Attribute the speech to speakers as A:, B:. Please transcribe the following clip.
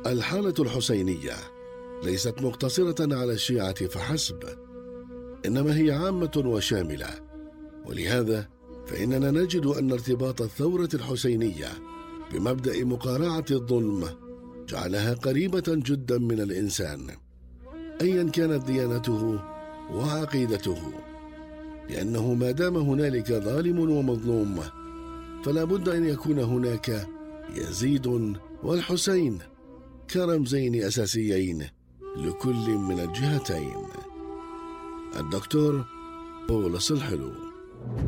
A: الحالة الحسينية ليست مقتصرة على الشيعة فحسب، إنما هي عامة وشاملة، ولهذا فإننا نجد أن ارتباط الثورة الحسينية بمبدأ مقارعة الظلم جعلها قريبة جدا من الإنسان أيا كانت ديانته وعقيدته، لأنه ما دام هنالك ظالم ومظلوم فلا بد أن يكون هناك يزيد والحسين كرمزين أساسيين لكل من الجهتين. الدكتور بولس الحلو.